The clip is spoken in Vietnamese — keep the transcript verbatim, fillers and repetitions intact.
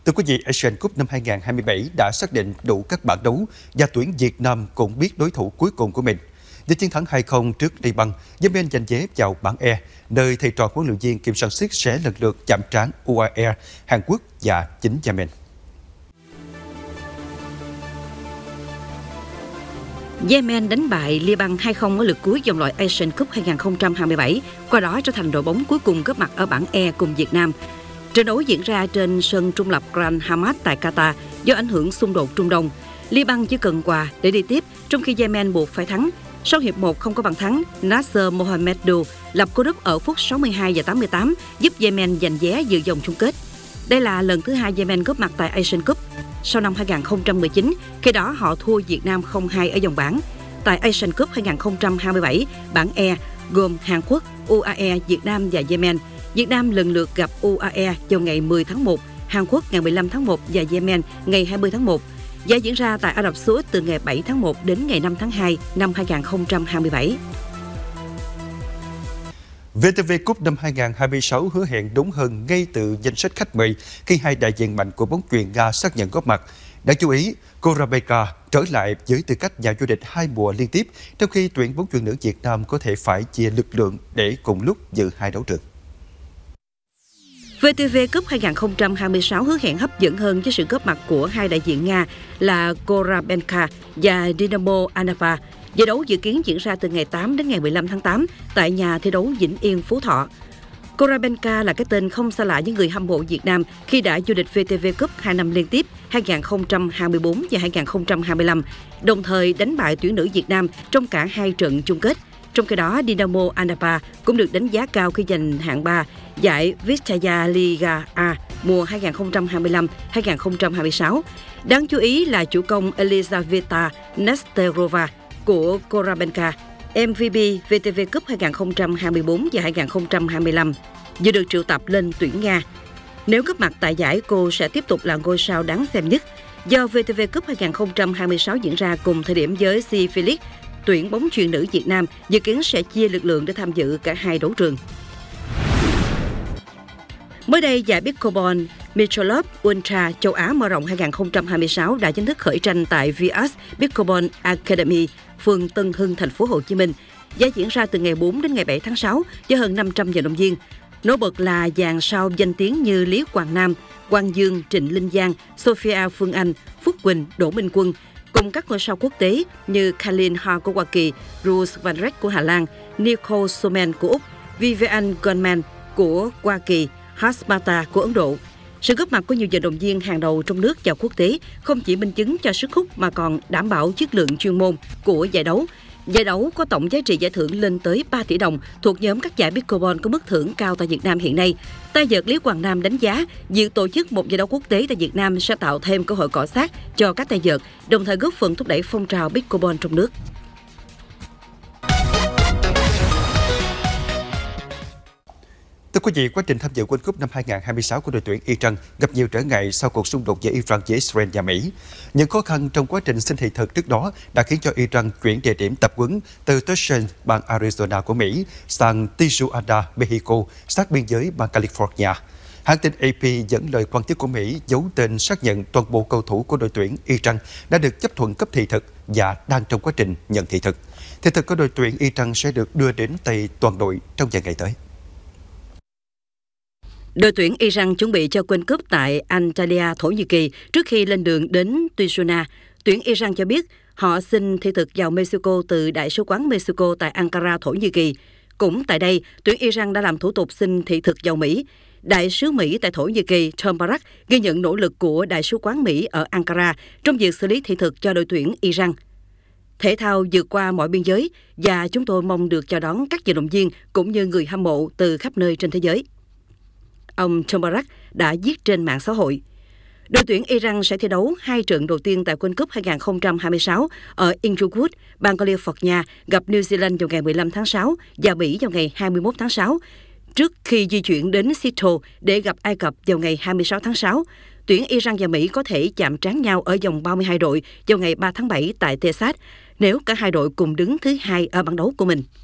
Thưa quý vị, Asian Cup năm hai không hai bảy đã xác định đủ các bảng đấu và tuyển Việt Nam cũng biết đối thủ cuối cùng của mình. Với chiến thắng hai không trước Liban, Yemen giành vé vào bảng E, nơi thầy trò huấn luyện viên Kim Sang-sik sẽ lần lượt chạm trán u a e, Hàn Quốc và chính Yemen. Yemen đánh bại Liban hai không ở lượt cuối vòng loại Asian Cup hai không hai bảy, qua đó trở thành đội bóng cuối cùng góp mặt ở bảng E cùng Việt Nam. Trận đấu diễn ra trên sân trung lập Grand Hamad tại Qatar do ảnh hưởng xung đột Trung Đông. Liban chỉ cần quà để đi tiếp, trong khi Yemen buộc phải thắng. Sau hiệp một không có bàn thắng, Nasser Mohamedou lập cú đúp ở phút sáu mươi hai và tám mươi tám, giúp Yemen giành vé dự vòng chung kết. Đây là lần thứ hai Yemen góp mặt tại Asian Cup sau năm hai không một chín, khi đó họ thua Việt Nam không hai ở vòng bảng. Tại Asian Cup hai không hai bảy, bảng E gồm Hàn Quốc, u a e, Việt Nam và Yemen. Việt Nam lần lượt gặp u a e vào ngày mười tháng một, Hàn Quốc ngày mười lăm tháng một và Yemen ngày hai mươi tháng một. Giải diễn ra tại Ả Rập Xê Út từ ngày bảy tháng một đến ngày năm tháng hai năm hai không hai bảy. vê tê vê Cup năm hai không hai sáu hứa hẹn đúng hơn ngay từ danh sách khách mời khi hai đại diện mạnh của bóng chuyền Nga xác nhận góp mặt. Đáng chú ý, Korabeka trở lại với tư cách nhà vô địch hai mùa liên tiếp, trong khi tuyển bóng chuyền nữ Việt Nam có thể phải chia lực lượng để cùng lúc dự hai đấu trường. vê tê vê Cup hai không hai sáu hứa hẹn hấp dẫn hơn với sự góp mặt của hai đại diện Nga là Korabenka và Dynamo Anapa. Giải đấu dự kiến diễn ra từ ngày tám đến ngày mười lăm tháng tám tại nhà thi đấu Vĩnh Yên, Phú Thọ. Korabenka là cái tên không xa lạ với người hâm mộ Việt Nam khi đã vô địch vê tê vê Cup hai năm liên tiếp hai không hai tư và hai không hai lăm, đồng thời đánh bại tuyển nữ Việt Nam trong cả hai trận chung kết. Trong khi đó, Dynamo Anapa cũng được đánh giá cao khi giành hạng ba giải Vistaya Liga A mùa hai không hai lăm hai không hai sáu. Đáng chú ý là chủ công Elizaveta Nesterova của Korabenka, em vê pê vê tê vê Cup hai không hai tư và hai không hai lăm, vừa được triệu tập lên tuyển Nga. Nếu góp mặt tại giải, cô sẽ tiếp tục là ngôi sao đáng xem nhất. Do vê tê vê Cup hai không hai sáu diễn ra cùng thời điểm với Si Felix, tuyển bóng chuyền nữ Việt Nam dự kiến sẽ chia lực lượng để tham dự cả hai đấu trường. Mới đây, giải Pickleball Mitrolovs Ultra châu Á mở rộng hai không hai sáu đã chính thức khởi tranh tại vê ét Pickleball Academy, phường Tân Hưng, thành phố Hồ Chí Minh. Giải diễn ra từ ngày bốn đến ngày bảy tháng sáu với hơn năm trăm vận động viên. Nổi bật là dàn sao danh tiếng như Lý Quang Nam, Quang Dương, Trịnh Linh Giang, Sophia Phương Anh, Phúc Quỳnh, Đỗ Minh Quân, cùng các ngôi sao quốc tế như Kalin Ha của Hoa Kỳ, Ruth Van Rech của Hà Lan, Nicole Somen của Úc, Vivian Goldman của Hoa Kỳ, Hasmata của Ấn Độ. Sự góp mặt của nhiều vận động viên hàng đầu trong nước và quốc tế không chỉ minh chứng cho sức hút mà còn đảm bảo chất lượng chuyên môn của giải đấu. Giải đấu có tổng giá trị giải thưởng lên tới ba tỷ đồng, thuộc nhóm các giải Pickleball có mức thưởng cao tại Việt Nam hiện nay. Tay vợt Lý Quang Nam đánh giá, việc tổ chức một giải đấu quốc tế tại Việt Nam sẽ tạo thêm cơ hội cọ xát cho các tay vợt, đồng thời góp phần thúc đẩy phong trào Pickleball trong nước. Thưa quý vị, quá trình tham dự World Cup năm hai không hai sáu của đội tuyển Iran gặp nhiều trở ngại sau cuộc xung đột giữa Iran với Israel và Mỹ. Những khó khăn trong quá trình xin thị thực trước đó đã khiến cho Iran chuyển địa điểm tập huấn từ Tucson, bang Arizona của Mỹ, sang Tijuana, Mexico, sát biên giới bang California. Hãng tin a pê dẫn lời quan chức của Mỹ giấu tên xác nhận toàn bộ cầu thủ của đội tuyển Iran đã được chấp thuận cấp thị thực và đang trong quá trình nhận thị thực. Thị thực của đội tuyển Iran sẽ được đưa đến tay toàn đội trong vài ngày tới. Đội tuyển Iran chuẩn bị cho World Cup tại Antalya, Thổ Nhĩ Kỳ trước khi lên đường đến Tijuana. Tuyển Iran cho biết họ xin thị thực vào Mexico từ Đại sứ quán Mexico tại Ankara, Thổ Nhĩ Kỳ. Cũng tại đây, tuyển Iran đã làm thủ tục xin thị thực vào Mỹ. Đại sứ Mỹ tại Thổ Nhĩ Kỳ Tom Barak ghi nhận nỗ lực của Đại sứ quán Mỹ ở Ankara trong việc xử lý thị thực cho đội tuyển Iran. Thể thao vượt qua mọi biên giới và chúng tôi mong được chào đón các vận động viên cũng như người hâm mộ từ khắp nơi trên thế giới. Ông Tom Barak đã viết trên mạng xã hội. Đội tuyển Iran sẽ thi đấu hai trận đầu tiên tại World Cup hai không hai sáu ở Inglewood, bang California, gặp New Zealand vào ngày mười lăm tháng sáu và Bỉ vào ngày hai mươi mốt tháng sáu, trước khi di chuyển đến Seattle để gặp Ai Cập vào ngày hai mươi sáu tháng sáu. Tuyển Iran và Mỹ có thể chạm trán nhau ở vòng ba mươi hai đội vào ngày ba tháng bảy tại Texas, nếu cả hai đội cùng đứng thứ hai ở bảng đấu của mình.